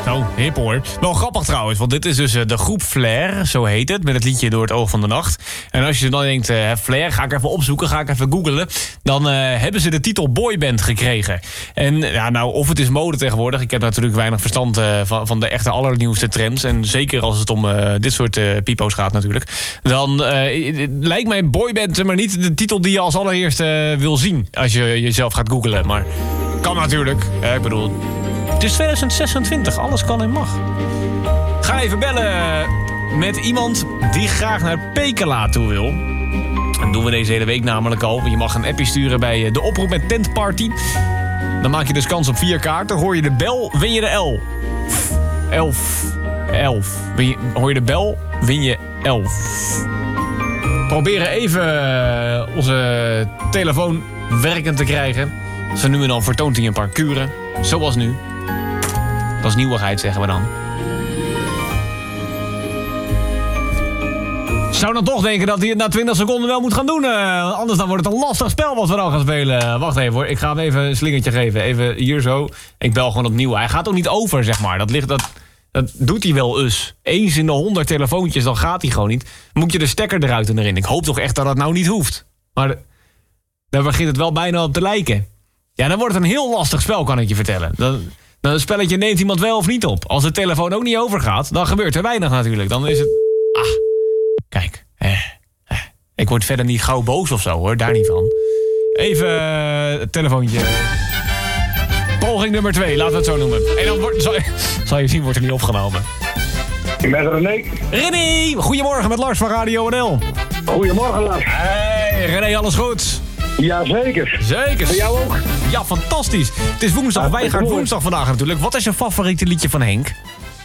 Zo, hip hoor. Wel grappig trouwens, want dit is dus de groep Flair, zo heet het, met het liedje Door het oog van de nacht. En als je dan denkt, Flair, ga ik even opzoeken, ga ik even googlen, dan hebben ze de titel boyband gekregen. En ja, nou, of het is mode tegenwoordig, ik heb natuurlijk weinig verstand van de echte allernieuwste trends. En zeker als het om dit soort pipo's gaat natuurlijk. Dan lijkt mij boyband maar niet de titel die je als allereerste wil zien als je jezelf gaat googlen. Maar kan natuurlijk, ik bedoel... Het is 2026, alles kan en mag. Ga even bellen met iemand die graag naar Pekela toe wil. Dat doen we deze hele week namelijk al. Je mag een appje sturen bij de oproep met tentparty. Dan maak je dus kans op 4 kaarten. Hoor je de bel, win je de L. 11. Hoor je de bel, win je 11. Proberen even onze telefoon werkend te krijgen. Zo nu en dan vertoont hij een paar kuren. Zoals nu. Dat is nieuwigheid, zeggen we dan. Zou dan toch denken dat hij het na 20 seconden wel moet gaan doen. Anders dan wordt het een lastig spel wat we dan gaan spelen. Wacht even hoor, ik ga hem even een slingertje geven. Even hier zo. Ik bel gewoon opnieuw. Hij gaat ook niet over, zeg maar. Dat doet hij wel eens. Eens in de 100 telefoontjes, dan gaat hij gewoon niet. Moet je de stekker eruit en erin. Ik hoop toch echt dat dat nou niet hoeft. Maar daar begint het wel bijna op te lijken. Ja, dan wordt het een heel lastig spel, kan ik je vertellen. Dan het spelletje neemt iemand wel of niet op. Als de telefoon ook niet overgaat, dan gebeurt er weinig natuurlijk. Dan is het... Kijk. Ik word verder niet gauw boos of zo, hoor. Daar niet van. Even het telefoontje. Poging nummer 2, laten we het zo noemen. En dan zal je zien, wordt er niet opgenomen. Ik ben René. René, goedemorgen met Lars van Radio NL. Goedemorgen, Lars. Hey, René, alles goed? Ja, zeker. Zeker. Voor jou ook? Ja, fantastisch. Het is woensdag, wij gaan woensdag vandaag natuurlijk. Wat is je favoriete liedje van Henk?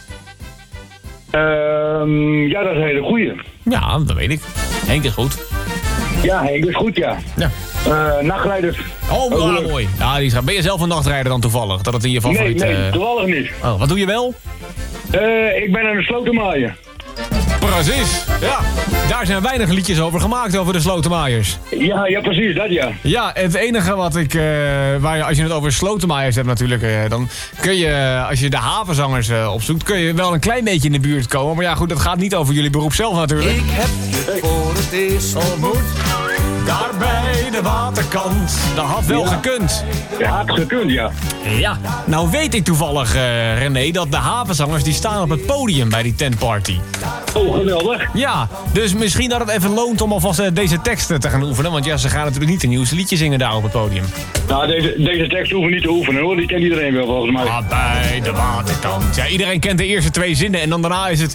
Ja, dat is een hele goeie. Ja, dat weet ik. Henk is goed. Ja, Henk is goed, ja. Nachtrijders. Oh, mooi. Ja, ben je zelf een nachtrijder dan toevallig? Dat het in je favoriet... Nee, toevallig niet. Oh, wat doe je wel? Ik ben aan de slotenmaaien. Precies. Ja, daar zijn weinig liedjes over gemaakt, over de slotenmaaiers. Ja, precies, dat ja. Ja, het enige wat als je het over slotenmaaiers hebt natuurlijk, dan kun je, als je de havenzangers opzoekt, kun je wel een klein beetje in de buurt komen. Maar ja, goed, dat gaat niet over jullie beroep zelf natuurlijk. Ik heb je voor het eerst ontmoet, daar bij de waterkant. Dat had wel gekund. Ja, had gekund, ja. Ja, nou weet ik toevallig, René, dat de havenzangers die staan op het podium bij die tentparty. Oh, geweldig. Ja, dus misschien dat het even loont om alvast deze teksten te gaan oefenen. Want ja, ze gaan natuurlijk niet de nieuwste liedje zingen daar op het podium. Nou, deze tekst hoeven we niet te oefenen hoor. Die kent iedereen wel volgens mij. Ah, bij de waterkant. Ja, iedereen kent de eerste 2 zinnen en dan daarna is het...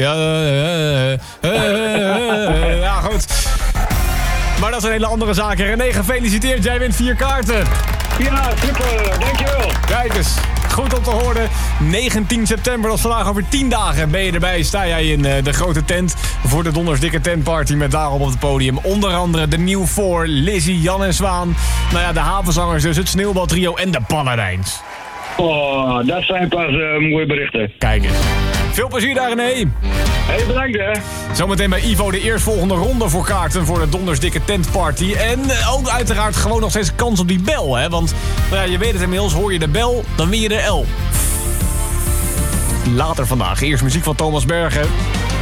Ja, goed. Maar dat is een hele andere zaak. René, gefeliciteerd. Jij wint 4 kaarten. Ja, super. Dankjewel. Kijk eens. Goed om te horen. 19 september, dat is vandaag over 10 dagen. Ben je erbij, sta jij in de grote tent voor de Dondersdikke Tentparty met daarop op het podium. Onder andere de Nieuw 4, Lizzie, Jan en Zwaan. Nou ja, de havenzangers dus, het Sneeuwbaltrio en de Paladijns. Oh, dat zijn pas mooie berichten. Kijk eens. Veel plezier daar, René. Hey, bedankt hè. Zometeen bij Ivo de eerstvolgende ronde voor kaarten voor de Dondersdikke Tentparty. En ook uiteraard gewoon nog steeds kans op die bel, hè. Want, nou ja, je weet het inmiddels, hoor je de bel, dan win je de L. Later vandaag, eerst muziek van Thomas Bergen.